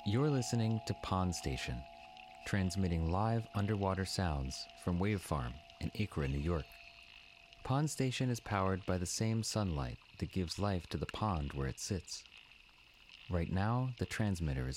You're listening to Pond Station, transmitting live underwater sounds from Wave Farm in Acra, New York. Pond Station is powered by the same sunlight that gives life to the pond where it sits. Right now, the transmitter is